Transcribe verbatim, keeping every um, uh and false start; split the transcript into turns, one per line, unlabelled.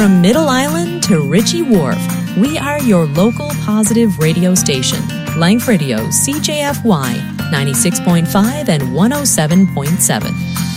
From Middle Island to Ritchie Wharf, we are your local positive radio station. Lank Radio, C J F Y, ninety-six point five and one oh seven point seven.